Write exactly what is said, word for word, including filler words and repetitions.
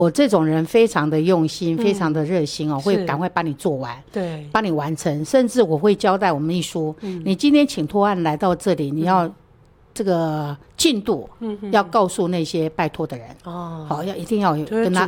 我这种人非常的用心，嗯、非常的热心哦，会赶快帮你做完， 对， 帮你完成，甚至我会交代我们秘书，嗯、你今天请托案来到这里，你要。嗯这个进度要告诉那些拜托的人，哦，好，要一定要跟他